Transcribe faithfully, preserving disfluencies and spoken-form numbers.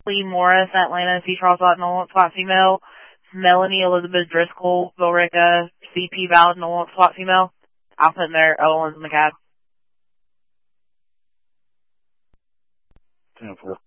Lee Morris, Atlanta, C. Charles Nolan, SWAT female. Melanie Elizabeth Driscoll, Billerica, C P Valid Nolan, SWAT female. I'll put in their other ones in the cab. ten four.